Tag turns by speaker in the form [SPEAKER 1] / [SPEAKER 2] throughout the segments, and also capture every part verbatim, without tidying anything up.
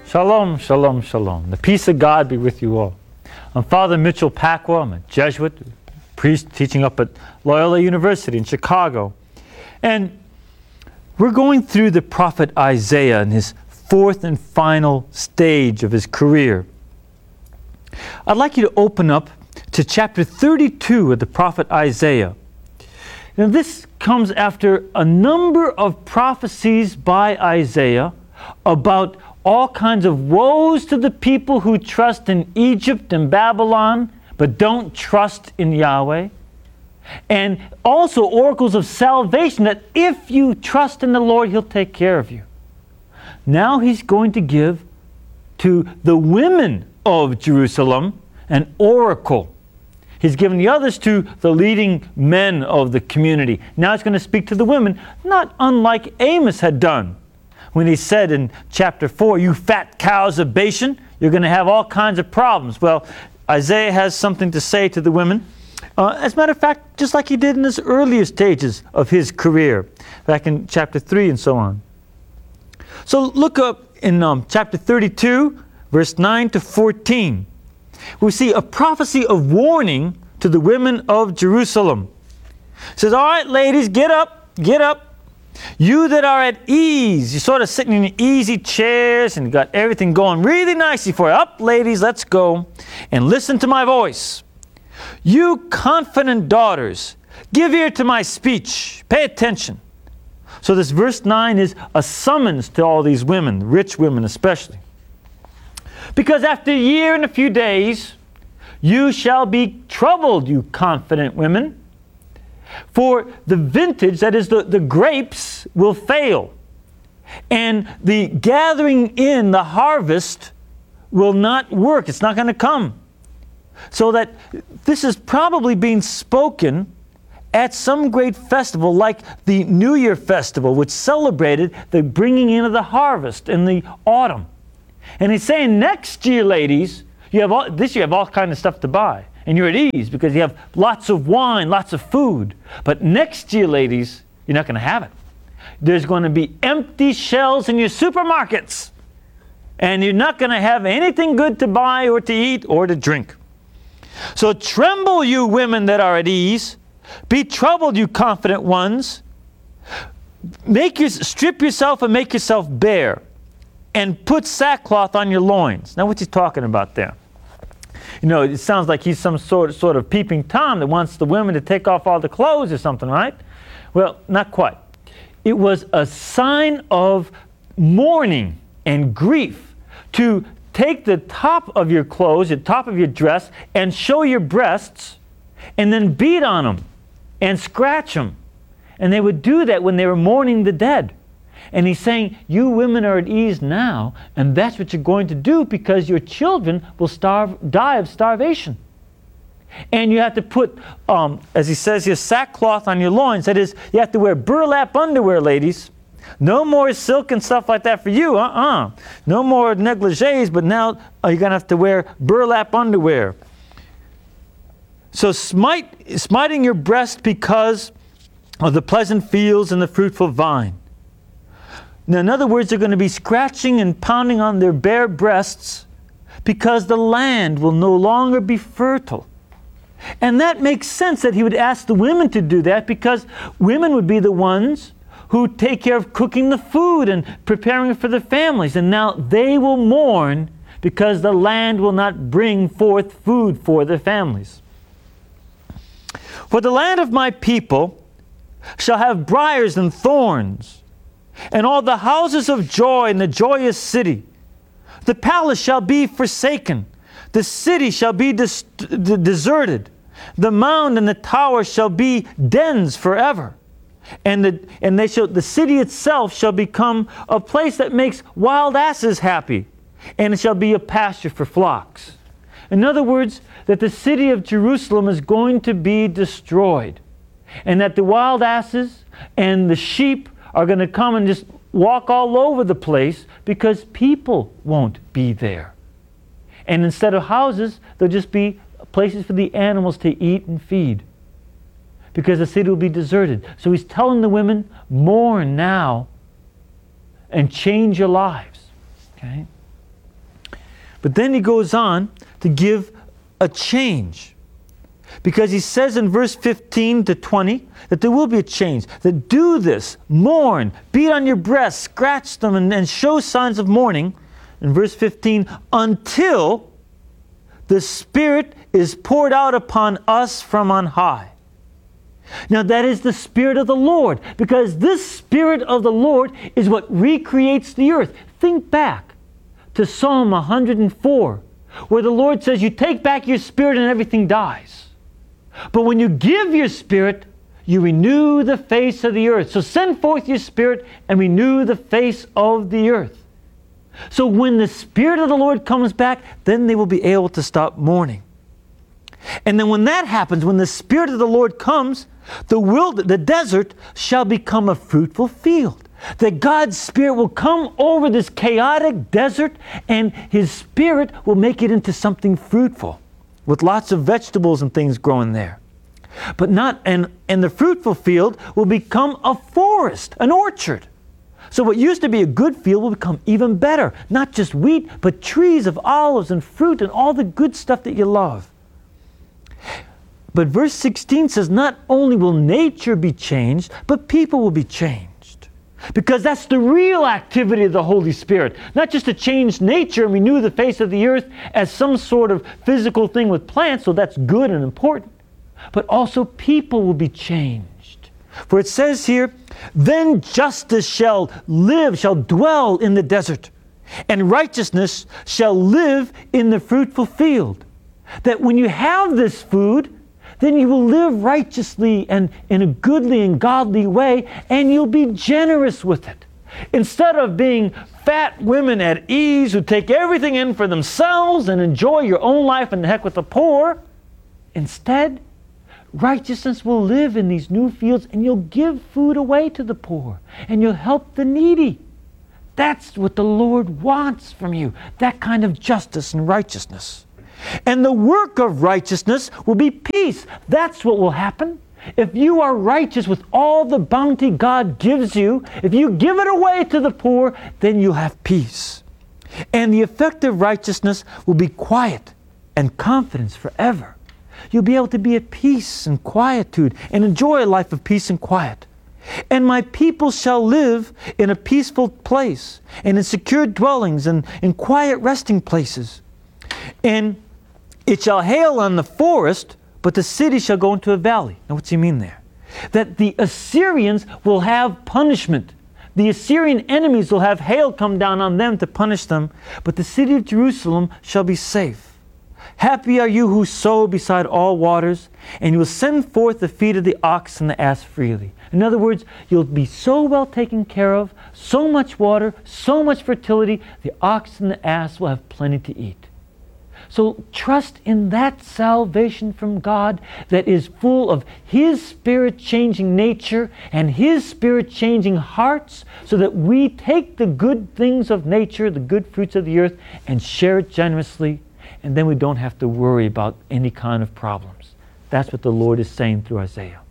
[SPEAKER 1] Shalom, shalom, shalom. The peace of God be with you all. I'm Father Mitchell Pacwa. I'm a Jesuit priest teaching up at Loyola University in Chicago. And we're going through the prophet Isaiah in his fourth and final stage of his career. I'd like you to open up to chapter thirty-two of the prophet Isaiah. Now, this comes after a number of prophecies by Isaiah about all kinds of woes to the people who trust in Egypt and Babylon, but don't trust in Yahweh. And also oracles of salvation, that if you trust in the Lord, He'll take care of you. Now He's going to give to the women of Jerusalem an oracle. He's given the others to the leading men of the community. Now He's going to speak to the women, not unlike Amos had done, when he said in chapter four, "You fat cows of Bashan, you're going to have all kinds of problems." Well, Isaiah has something to say to the women. Uh, as a matter of fact, just like he did in his earlier stages of his career, back in chapter three and so on. So look up in um, chapter thirty-two, verse nine to fourteen. We see a prophecy of warning to the women of Jerusalem. It says, "All right, ladies, get up, get up. You that are at ease," you're sort of sitting in easy chairs and got everything going really nicely for you. "Up, ladies, let's go. And listen to my voice. You confident daughters, give ear to my speech. Pay attention." So this verse nine is a summons to all these women, rich women especially. "Because after a year and a few days, you shall be troubled, you confident women. For the vintage, that is the, the grapes, will fail. And the gathering in, the harvest, will not work. It's not going to come." So that this is probably being spoken at some great festival like the New Year festival, which celebrated the bringing in of the harvest in the autumn. And he's saying, next year, ladies, you have all, this year you have all kinds of stuff to buy. And you're at ease because you have lots of wine, lots of food. But next year, ladies, you're not going to have it. There's going to be empty shelves in your supermarkets. And you're not going to have anything good to buy or to eat or to drink. So tremble, you women that are at ease. Be troubled, you confident ones. Make your, strip yourself and make yourself bare. And put sackcloth on your loins. Now, what's he talking about there? You know, it sounds like he's some sort, sort of peeping Tom that wants the women to take off all the clothes or something, right? Well, not quite. It was a sign of mourning and grief to take the top of your clothes, the top of your dress, and show your breasts, and then beat on them and scratch them. And they would do that when they were mourning the dead. And he's saying, you women are at ease now, and that's what you're going to do because your children will starve, die of starvation. And you have to put, um, as he says here, sackcloth on your loins. That is, you have to wear burlap underwear, ladies. No more silk and stuff like that for you, uh-uh. No more negligees, but now uh, you're going to have to wear burlap underwear. So smite, smiting your breast because of the pleasant fields and the fruitful vine. Now, in other words, they're going to be scratching and pounding on their bare breasts because the land will no longer be fertile. And that makes sense that he would ask the women to do that because women would be the ones who take care of cooking the food and preparing for the families. And now they will mourn because the land will not bring forth food for their families. "For the land of my people shall have briars and thorns, and all the houses of joy in the joyous city. The palace shall be forsaken. The city shall be dis- d- deserted. The mound and the tower shall be dens forever. And, the, and they shall, the city itself shall become a place that makes wild asses happy. And it shall be a pasture for flocks." In other words, that the city of Jerusalem is going to be destroyed. And that the wild asses and the sheep are going to come and just walk all over the place because people won't be there. And instead of houses, there'll just be places for the animals to eat and feed because the city will be deserted. So he's telling the women, mourn now and change your lives. Okay? But then he goes on to give a change. Because he says in verse fifteen to twenty that there will be a change. That do this, mourn, beat on your breasts, scratch them, and, and show signs of mourning. In verse fifteen, until the Spirit is poured out upon us from on high. Now that is the Spirit of the Lord, because this Spirit of the Lord is what recreates the earth. Think back to Psalm one hundred four, where the Lord says, you take back your spirit and everything dies. But when you give your Spirit, you renew the face of the earth. So send forth your Spirit and renew the face of the earth. So when the Spirit of the Lord comes back, then they will be able to stop mourning. And then when that happens, when the Spirit of the Lord comes, the wild, the desert shall become a fruitful field. That God's Spirit will come over this chaotic desert, and His Spirit will make it into something fruitful, with lots of vegetables and things growing there. But not, and, and the fruitful field will become a forest, an orchard. So what used to be a good field will become even better. Not just wheat, but trees of olives and fruit and all the good stuff that you love. But verse sixteen says, not only will nature be changed, but people will be changed. Because that's the real activity of the Holy Spirit. Not just to change nature and renew the face of the earth as some sort of physical thing with plants, so that's good and important. But also people will be changed. For it says here, then justice shall live, shall dwell in the desert, and righteousness shall live in the fruitful field. That when you have this food, then you will live righteously and in a goodly and godly way, and you'll be generous with it. Instead of being fat women at ease who take everything in for themselves and enjoy your own life and the heck with the poor, instead, righteousness will live in these new fields, and you'll give food away to the poor, and you'll help the needy. That's what the Lord wants from you, that kind of justice and righteousness. And the work of righteousness will be peace. That's what will happen. If you are righteous with all the bounty God gives you, if you give it away to the poor, then you'll have peace. And the effect of righteousness will be quiet and confidence forever. You'll be able to be at peace and quietude and enjoy a life of peace and quiet. And my people shall live in a peaceful place and in secure dwellings and in quiet resting places. And it shall hail on the forest, but the city shall go into a valley. Now what's he mean there? That the Assyrians will have punishment. The Assyrian enemies will have hail come down on them to punish them, but the city of Jerusalem shall be safe. Happy are you who sow beside all waters, and you will send forth the feet of the ox and the ass freely. In other words, you'll be so well taken care of, so much water, so much fertility, the ox and the ass will have plenty to eat. So trust in that salvation from God that is full of His Spirit changing nature and His Spirit changing hearts, so that we take the good things of nature, the good fruits of the earth, and share it generously, and then we don't have to worry about any kind of problems. That's what the Lord is saying through Isaiah.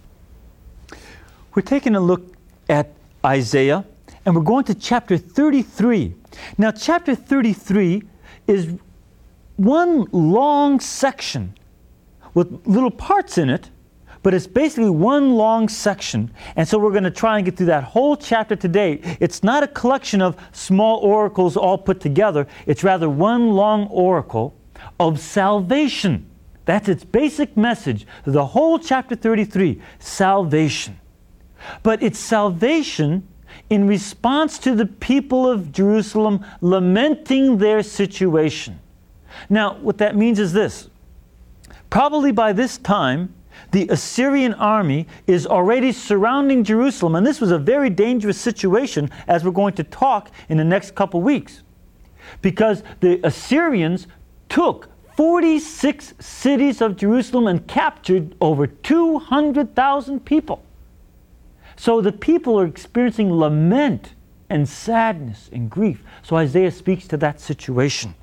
[SPEAKER 1] We're taking a look at Isaiah, and we're going to chapter thirty-three. Now chapter thirty-three is one long section with little parts in it, but it's basically one long section. And so we're going to try and get through that whole chapter today. It's not a collection of small oracles all put together. It's rather one long oracle of salvation. That's its basic message. The whole chapter thirty-three, salvation. But it's salvation in response to the people of Jerusalem lamenting their situation. Now, what that means is this. Probably by this time, the Assyrian army is already surrounding Jerusalem, and this was a very dangerous situation, as we're going to talk in the next couple weeks. Because the Assyrians took forty-six cities of Jerusalem and captured over two hundred thousand people. So the people are experiencing lament and sadness and grief. So Isaiah speaks to that situation.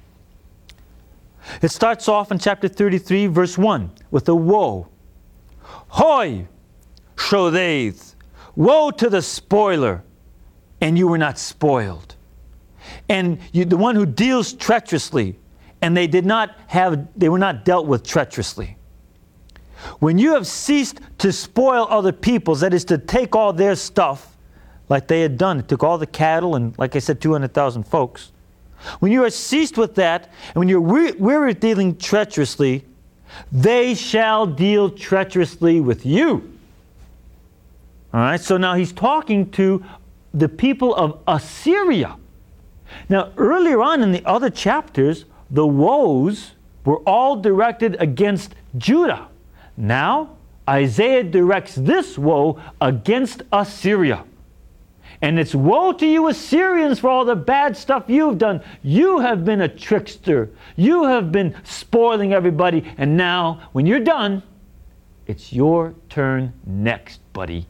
[SPEAKER 1] It starts off in chapter thirty-three, verse one, with a woe. Hoi, Shodeth, woe to the spoiler, and you were not spoiled. And you, the one who deals treacherously, and they did not have, they were not dealt with treacherously. When you have ceased to spoil other people's, that is to take all their stuff, like they had done, it took all the cattle and, like I said, two hundred thousand folks. When you are ceased with that, and when you're weary, weary of dealing treacherously, they shall deal treacherously with you. All right, so now he's talking to the people of Assyria. Now, earlier on in the other chapters, the woes were all directed against Judah. Now, Isaiah directs this woe against Assyria. And it's woe to you Assyrians for all the bad stuff you've done. You have been a trickster. You have been spoiling everybody. And now, when you're done, it's your turn next, buddy.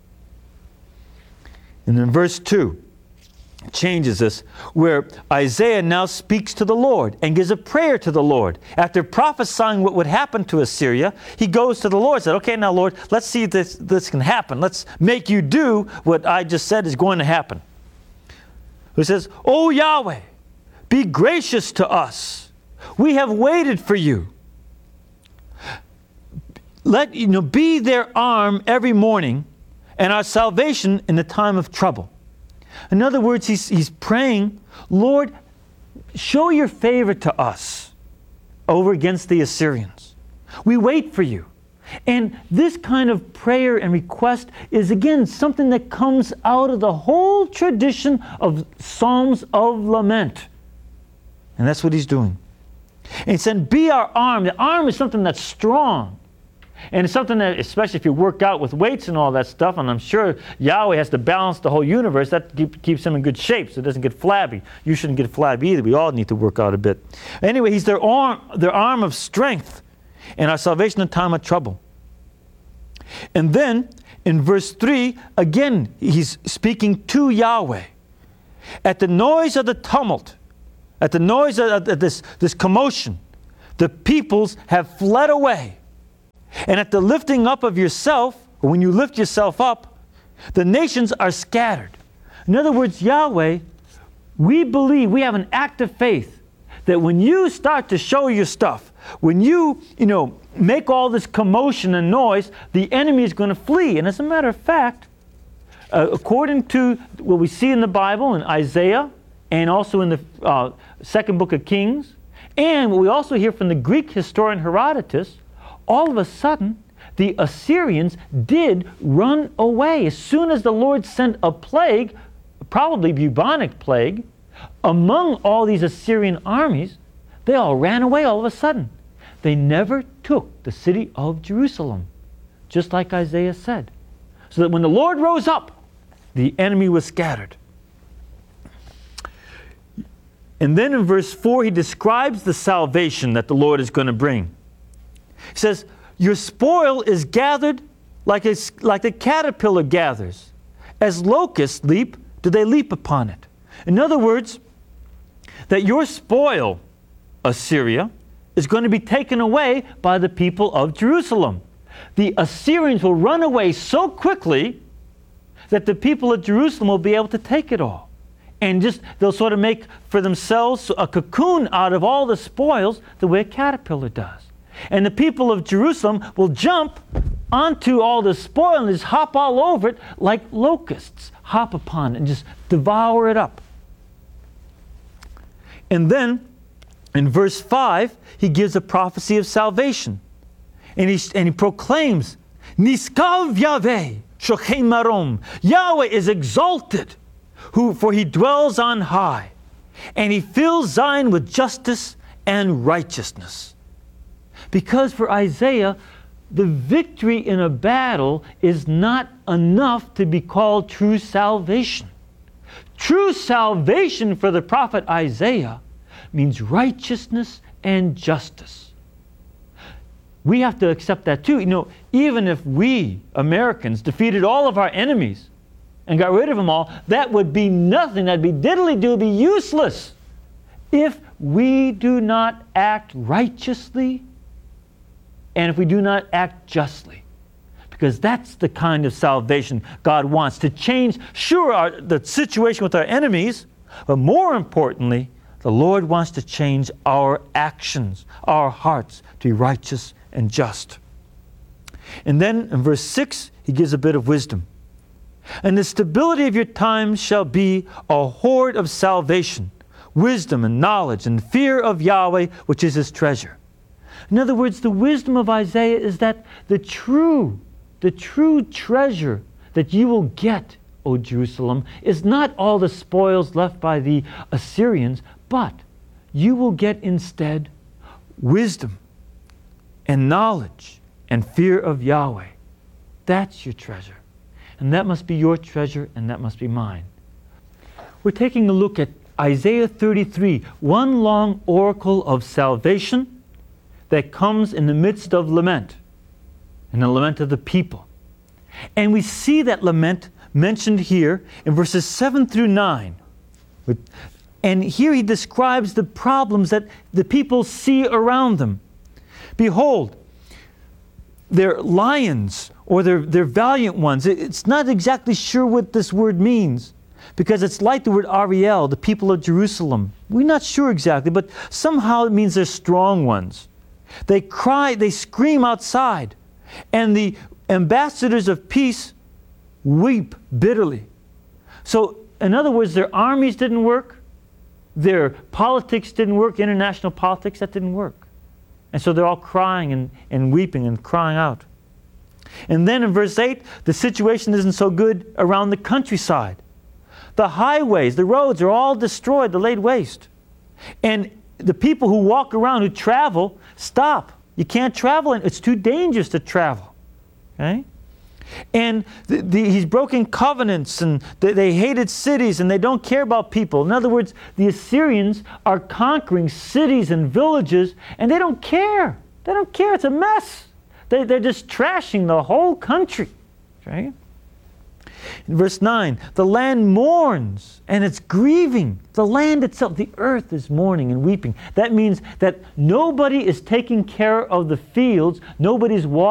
[SPEAKER 1] And in verse two, it changes this, where Isaiah now speaks to the Lord and gives a prayer to the Lord. After prophesying what would happen to Assyria, he goes to the Lord and said, okay, now Lord, let's see if this, this can happen. Let's make you do what I just said is going to happen. He says, O Yahweh, be gracious to us. We have waited for you. Let, you know, be their arm every morning and our salvation in the time of trouble. In other words, he's, he's praying, Lord, show your favor to us over against the Assyrians. We wait for you. And this kind of prayer and request is, again, something that comes out of the whole tradition of Psalms of Lament. And that's what he's doing. And he said, be our arm. The arm is something that's strong. And it's something that, especially if you work out with weights and all that stuff, and I'm sure Yahweh has to balance the whole universe, that keep, keeps him in good shape so it doesn't get flabby. You shouldn't get flabby either. We all need to work out a bit. Anyway, he's their arm, their arm of strength and our salvation in time of trouble. And then, in verse three, again, he's speaking to Yahweh. At the noise of the tumult, at the noise of this, this commotion, the peoples have fled away. And at the lifting up of yourself, or when you lift yourself up, the nations are scattered. In other words, Yahweh, we believe, we have an act of faith that when you start to show your stuff, when you, you know, make all this commotion and noise, the enemy is going to flee. And as a matter of fact, uh, according to what we see in the Bible, in Isaiah, and also in the uh, second book of Kings, and what we also hear from the Greek historian Herodotus, all of a sudden, the Assyrians did run away. As soon as the Lord sent a plague, probably bubonic plague, among all these Assyrian armies, they all ran away all of a sudden. They never took the city of Jerusalem, just like Isaiah said. So that when the Lord rose up, the enemy was scattered. And then in verse four, he describes the salvation that the Lord is going to bring. He says, your spoil is gathered like a, like a caterpillar gathers. As locusts leap, do they leap upon it. In other words, that your spoil, Assyria, is going to be taken away by the people of Jerusalem. The Assyrians will run away so quickly that the people of Jerusalem will be able to take it all. And just, they'll sort of make for themselves a cocoon out of all the spoils the way a caterpillar does. And the people of Jerusalem will jump onto all the spoil and just hop all over it like locusts hop upon it and just devour it up. And then in verse five, he gives a prophecy of salvation. And he, and he proclaims, Niskav Yahweh, Shochem Marom. Yahweh is exalted, who, for he dwells on high, and he fills Zion with justice and righteousness. Because for Isaiah, the victory in a battle is not enough to be called true salvation. True salvation for the prophet Isaiah means righteousness and justice. We have to accept that too. You know, even if we, Americans, defeated all of our enemies and got rid of them all, that would be nothing. That'd be diddly-do, it'd be useless if we do not act righteously and if we do not act justly. Because that's the kind of salvation God wants, to change, sure, our, the situation with our enemies, but more importantly, The Lord wants to change our actions, our hearts, to be righteous and just. And then in verse six, he gives a bit of wisdom. And the stability of your times shall be a hoard of salvation, wisdom and knowledge and fear of Yahweh, which is his treasure. In other words, the wisdom of Isaiah is that the true, the true treasure that you will get, O Jerusalem, is not all the spoils left by the Assyrians, but you will get instead wisdom and knowledge and fear of Yahweh. That's your treasure. And that must be your treasure, and that must be mine. We're taking a look at Isaiah thirty-three, one long oracle of salvation that comes in the midst of lament, and the lament of the people. And we see that lament mentioned here in verses seven through nine. And here he describes the problems that the people see around them. Behold, they're lions, or they're, they're valiant ones. It's not exactly sure what this word means, because it's like the word Ariel, the people of Jerusalem. We're not sure exactly, but somehow it means they're strong ones. They cry, they scream outside, and the ambassadors of peace weep bitterly. So, in other words, their armies didn't work, their politics didn't work, international politics, that didn't work. And so they're all crying and, and weeping and crying out. And then in verse eight, the situation isn't so good around the countryside. The highways, the roads are all destroyed, they're laid waste. And the people who walk around, who travel, stop. You can't travel, and it's too dangerous to travel. Okay? And the, the, he's broken covenants, and they, they hated cities, and they don't care about people. In other words, the Assyrians are conquering cities and villages, and they don't care. They don't care. It's a mess. They, they're just trashing the whole country. Okay? In verse nine, the land mourns, and it's grieving. The land itself, the earth is mourning and weeping. That means that nobody is taking care of the fields. Nobody's walking.